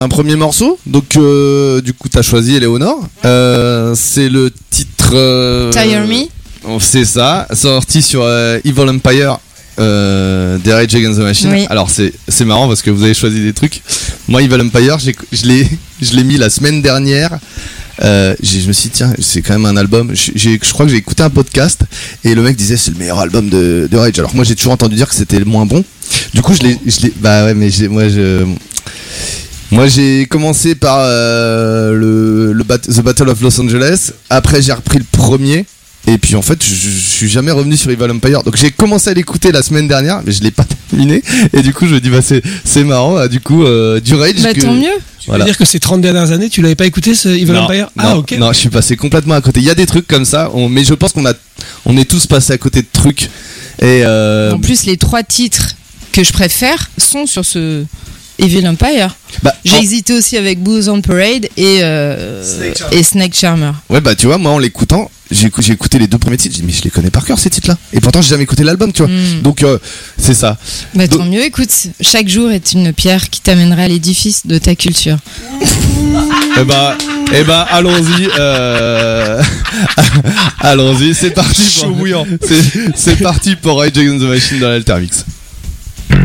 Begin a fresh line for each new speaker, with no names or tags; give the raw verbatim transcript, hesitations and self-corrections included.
Un premier morceau, donc euh, du coup t'as choisi Eleonore. Euh, c'est le titre. Euh,
Tire Me.
C'est ça, sorti sur euh, Evil Empire. Euh, des Rage Against the Machine.
Oui.
Alors c'est c'est marrant parce que vous avez choisi des trucs. Moi Evil Empire, j'ai, je l'ai je l'ai mis la semaine dernière. Euh, j'ai, je me suis dit tiens, c'est quand même un album. J'ai, je crois que j'ai écouté un podcast et le mec disait c'est le meilleur album de, de Rage. Alors moi j'ai toujours entendu dire que c'était le moins bon. Du coup je l'ai je l'ai bah ouais mais j'ai, moi je Moi j'ai commencé par euh, le, le bat, The Battle of Los Angeles. Après j'ai repris le premier. Et puis en fait je, je suis jamais revenu sur Evil Empire. Donc j'ai commencé à l'écouter la semaine dernière, mais je l'ai pas terminé. Et du coup je me dis bah c'est, c'est marrant. Bah, du coup euh, du Rage.
Bah
que...
tant mieux.
Tu veux voilà. dire que ces trente dernières années tu l'avais pas écouté ce Evil
non,
Empire?
Non,
Ah ok.
Non, je suis passé complètement à côté. Il y a des trucs comme ça, on, mais je pense qu'on a, on est tous passés à côté de trucs. Et euh...
En plus les trois titres que je préfère sont sur ce Evil Empire.
Bah,
J'ai
en...
hésité aussi avec Booze on Parade et, euh, Snake et Snake Charmer.
Ouais bah tu vois moi en l'écoutant j'ai, j'ai écouté les deux premiers titres, j'ai dit mais je les connais par cœur ces titres là. Et pourtant j'ai jamais écouté l'album tu vois. Mm. Donc euh, c'est ça.
Bah
Donc...
tant mieux, écoute, chaque jour est une pierre qui t'amènera à l'édifice de ta culture.
Eh bah, eh bah allons-y, euh... allons-y, c'est parti pour...
Chaud bouillant.
c'est, c'est parti pour Rage Against the Machine dans l'Altermix.